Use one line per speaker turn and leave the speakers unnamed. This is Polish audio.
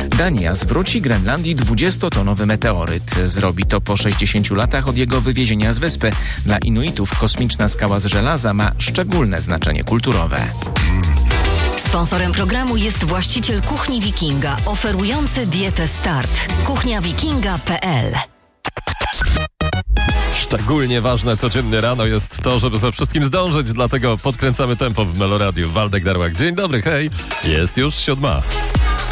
Dania zwróci Grenlandii 20-tonowy meteoryt. Zrobi to po 60 latach od jego wywiezienia z wyspy. Dla Inuitów kosmiczna skała z żelaza ma szczególne znaczenie kulturowe.
Sponsorem programu jest właściciel Kuchni Wikinga, oferujący dietę Start. kuchniawikinga.pl.
Szczególnie ważne codziennie rano jest to, żeby ze wszystkim zdążyć, dlatego podkręcamy tempo w Meloradiu. Waldek Darłak. Dzień dobry, hej, jest już 7.